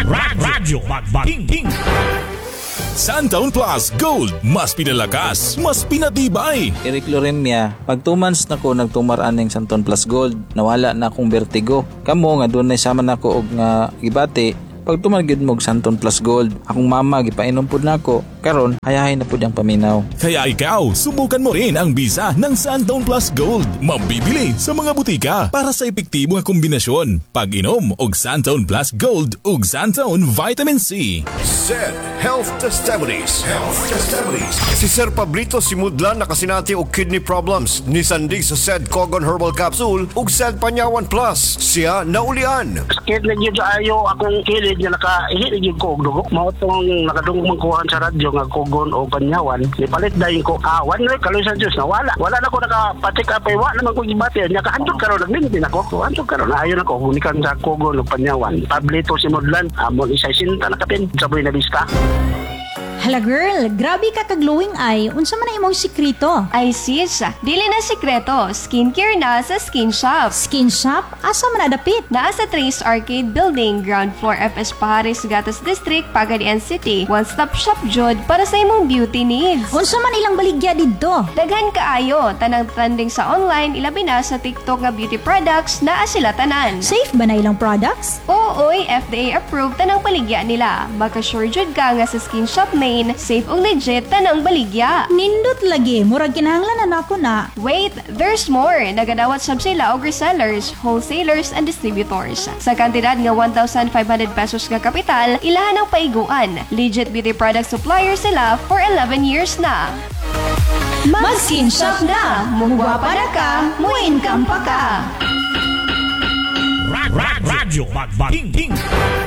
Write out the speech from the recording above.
Radyo Magbating. Santaon Plus Gold, mas pinalakas, mas pinatibay. Eric Loremia, pag 2 months na ko nagtumaraan ng Santon Plus Gold, nawala na akong vertigo. Kamo nga doon na sama na ko og nga gibati, pag tumagid mo og Santon Plus Gold, akong mama gipainom pud nako. Karon hayahay na pud ang paminaw. Kaya ikaw, subukan mo rin ang bisa ng Santaon Plus Gold. Mabibili sa mga butika para sa epektibo nga kombinasyon. Pag-inom og Santaon Plus Gold ug Santaon Vitamin C. SED Health Testimonies. Si Sir Pablito Simudlan nakasinati og kidney problems. Nisandig sa SED Cogon Herbal Capsule ug SED Panyawan Plus. Siya naulian. Sakit na yun ayo akong kilid nga nakahilig yun ko og dugo. Mao tong nakadungog kuhan sa radyo nga Cogon o Panyawan. Ipalit dayon ko awan na kaloy sa Dios na wala na ko nakapatik apay wa naman ko gibati nya kahandog karon nagminti nako. Handog karon ayo nako gunikan sa Cogon o Panyawan. Pablito Simudlan amon isay sinta nakapin sa buhay na bista. Hala girl, grabe ka ka-glowing eye. Unsa man ang imong sikreto? Ay sis, dili na sikreto. Skincare na sa Skin Shop. Skin shop? Asa man nadapit? Naa sa Trace Arcade Building, ground floor FS Pahares, Gatas District, Pagadian City. One-stop shop jud para sa imong beauty needs. Unsa man ilang baligya didto? Daghan kaayo, tanang trending sa online, ilabi na sa TikTok nga beauty products, naa sila tanan. Safe ba na ilang products? Ooy, FDA approved tanang baligya nila. Maka-sure jud ka nga sa Skin Shop main, safe ug legit tanang baligya. Nindot lagi, murag kinahanglan na ako na. Wait, there's more. Nagadawat sab sila og resellers, wholesalers, and distributors. Sa kantidad nga 1,500 pesos nga kapital, ilahan ang paiguan. Legit beauty product supplier sila for 11 years na. Mag-skin shop na! Mugwapa na ka, muin pa ka! Radyo Magbating.